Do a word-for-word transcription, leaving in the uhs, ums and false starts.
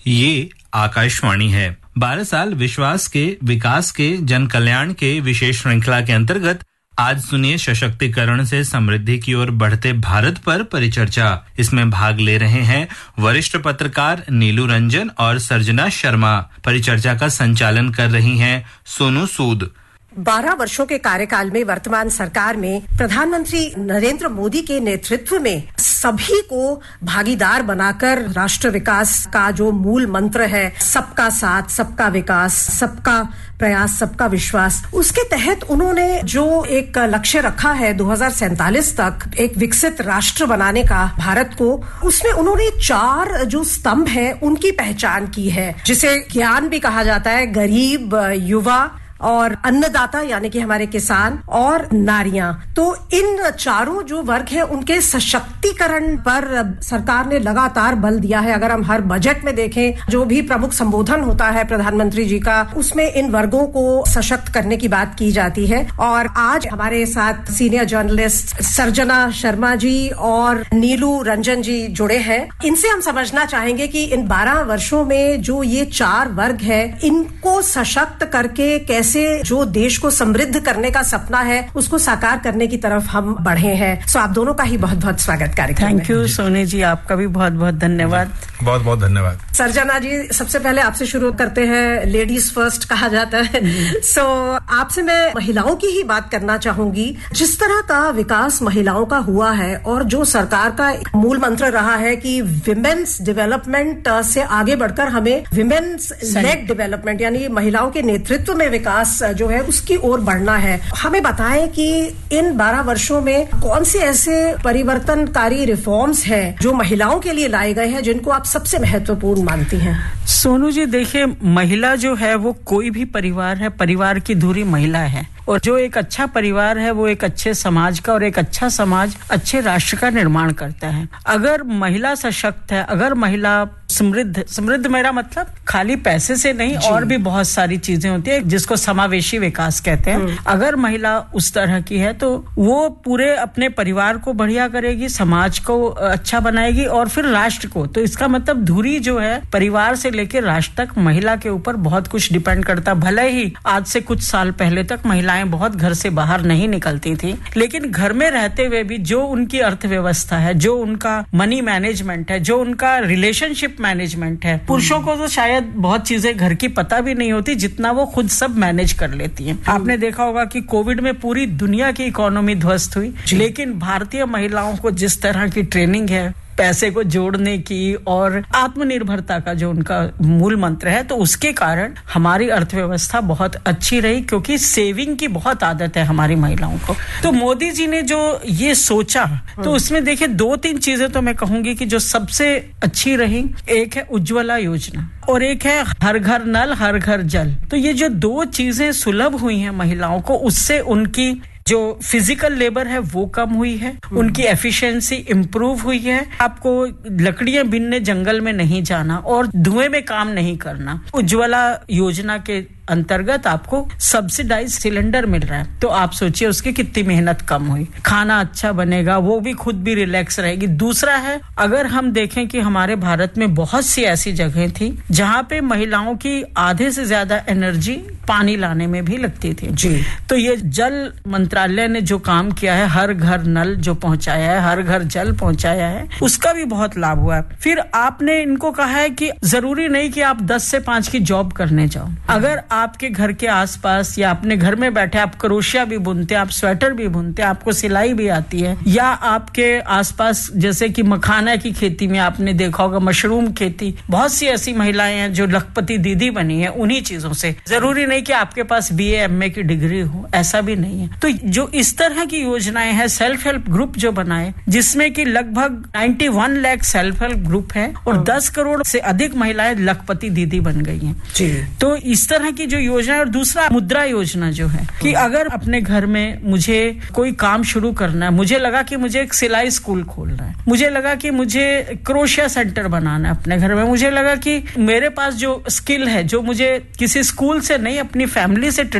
ये आकाशवाणी है। बारह साल विश्वास के विकास के जन कल्याण के विशेष श्रृंखला के अंतर्गत आज सुनिए सशक्तिकरण से समृद्धि की ओर बढ़ते भारत पर परिचर्चा। इसमें भाग ले रहे हैं वरिष्ठ पत्रकार नीलू रंजन और सर्जना शर्मा। परिचर्चा का संचालन कर रही हैं सोनू सूद। बारह वर्षों के कार्यकाल में वर्तमान सरकार में प्रधानमंत्री नरेंद्र मोदी के नेतृत्व में सभी को भागीदार बनाकर राष्ट्र विकास का जो मूल मंत्र है, सबका साथ, सबका विकास, सबका प्रयास, सबका विश्वास, उसके तहत उन्होंने जो एक लक्ष्य रखा है दो हज़ार सैंतालीस तक एक विकसित राष्ट्र बनाने का भारत को, उसमें उन्होंने चार जो स्तंभ है उनकी पहचान की है, जिसे ज्ञान भी कहा जाता है, गरीब, युवा और अन्नदाता यानी कि हमारे किसान और नारियां। तो इन चारों जो वर्ग हैं उनके सशक्तिकरण पर सरकार ने लगातार बल दिया है। अगर हम हर बजट में देखें, जो भी प्रमुख संबोधन होता है प्रधानमंत्री जी का, उसमें इन वर्गों को सशक्त करने की बात की जाती है। और आज हमारे साथ सीनियर जर्नलिस्ट सर्जना शर्मा जी और नीलू रंजन जी जुड़े हैं। इनसे हम समझना चाहेंगे कि इन बारह वर्षों में जो ये चार वर्ग है, इनको सशक्त करके कैसे से जो देश को समृद्ध करने का सपना है उसको साकार करने की तरफ हम बढ़े हैं। सो आप दोनों का ही बहुत बहुत स्वागत कार्यक्रम में। थैंक यू सोनी जी, आपका भी बहुत बहुत धन्यवाद। बहुत बहुत धन्यवाद। सर्जना जी, सबसे पहले आपसे शुरू करते हैं। लेडीज फर्स्ट कहा जाता है। सो so, आपसे मैं महिलाओं की ही बात करना चाहूंगी। जिस तरह का विकास महिलाओं का हुआ है और जो सरकार का मूल मंत्र रहा है कि विमेन्स डेवलपमेंट से आगे बढ़कर हमें विमेन्स लेड डेवलपमेंट यानी महिलाओं के नेतृत्व में विकास जो है उसकी ओर बढ़ना है। हमें बताएं कि इन बारह वर्षों में कौन से ऐसे परिवर्तनकारी रिफॉर्म्स हैं जो महिलाओं के लिए लाए गए हैं जिनको आप सबसे महत्वपूर्ण मानती हैं? सोनू जी, देखिए, महिला जो है वो कोई भी परिवार है, परिवार की धुरी महिला है। और जो एक अच्छा परिवार है वो एक अच्छे समाज का और एक अच्छा समाज अच्छे राष्ट्र का निर्माण करता है। अगर महिला सशक्त है, अगर महिला समृद्ध, समृद्ध मेरा मतलब खाली पैसे से नहीं, और भी बहुत सारी चीजें होती है जिसको समावेशी विकास कहते हैं। अगर महिला उस तरह की है तो वो पूरे अपने परिवार को बढ़िया करेगी, समाज को अच्छा बनाएगी और फिर राष्ट्र को। तो इसका मतलब धुरी जो है परिवार से लेकर राष्ट्र तक महिला के ऊपर बहुत कुछ डिपेंड करता। भले ही आज से कुछ साल पहले तक महिला बहुत घर से बाहर नहीं निकलती थी, लेकिन घर में रहते हुए भी जो उनकी अर्थव्यवस्था है, जो उनका मनी मैनेजमेंट है, जो उनका रिलेशनशिप मैनेजमेंट है, पुरुषों को तो शायद बहुत चीजें घर की पता भी नहीं होती जितना वो खुद सब मैनेज कर लेती हैं। आपने देखा होगा कि कोविड में पूरी दुनिया की इकोनॉमी ध्वस्त हुई, लेकिन भारतीय महिलाओं को जिस तरह की ट्रेनिंग है पैसे को जोड़ने की और आत्मनिर्भरता का जो उनका मूल मंत्र है, तो उसके कारण हमारी अर्थव्यवस्था बहुत अच्छी रही, क्योंकि सेविंग की बहुत आदत है हमारी महिलाओं को। तो मोदी जी ने जो ये सोचा, तो उसमें देखिए दो तीन चीजें तो मैं कहूंगी कि जो सबसे अच्छी रही। एक है उज्ज्वला योजना और एक है हर घर नल हर घर जल। तो ये जो दो चीजें सुलभ हुई हैं महिलाओं को, उससे उनकी जो फिजिकल लेबर है वो कम हुई है, उनकी एफिशिएंसी इंप्रूव हुई है। आपको लकड़ियां बीनने जंगल में नहीं जाना और धुएं में काम नहीं करना। उज्ज्वला योजना के अंतर्गत आपको सब्सिडाइज सिलेंडर मिल रहा है, तो आप सोचिए उसकी कितनी मेहनत कम हुई। खाना अच्छा बनेगा, वो भी खुद भी रिलैक्स रहेगी। दूसरा है, अगर हम देखें कि हमारे भारत में बहुत सी ऐसी जगह थी जहां पे महिलाओं की आधे से ज्यादा एनर्जी पानी लाने में भी लगती थी जी। तो ये जल मंत्रालय ने जो काम किया है, हर घर नल जो पहुंचाया है, हर घर जल पहुंचाया है, उसका भी बहुत लाभ हुआ है। फिर आपने इनको कहा है कि जरूरी नहीं कि आप दस से पांच की जॉब करने जाओ। अगर आपके घर के आसपास या अपने घर में बैठे आप क्रोशिया भी बुनते, आप स्वेटर भी बुनते, आपको सिलाई भी आती है, या आपके आसपास जैसे कि मखाना की खेती में आपने देखा होगा, मशरूम खेती, बहुत सी ऐसी महिलाएं हैं जो लखपति दीदी बनी है उन्हीं चीजों से। जरूरी नहीं कि आपके पास बीए एमए की डिग्री हो, ऐसा भी नहीं है। तो जो इस तरह की योजनाएं हैं, सेल्फ हेल्प ग्रुप जो बनाए, जिसमें कि लगभग इक्यानवे लाख सेल्फ हेल्प ग्रुप है और दस करोड़ से अधिक महिलाएं लखपति दीदी बन गई हैं जी। तो इस तरह की जो योजना। और दूसरा मुद्रा योजना जो है कि अगर अपने घर में मुझे कोई काम शुरू करना है, मुझे लगा कि मुझे एक सिलाई स्कूल खोलना है, मुझे लगा कि मुझे क्रोशिया सेंटर बनाना है अपने घर में, मुझे लगा कि मेरे पास जो स्किल है जो मुझे किसी स्कूल से नहीं अपनी फैमिली से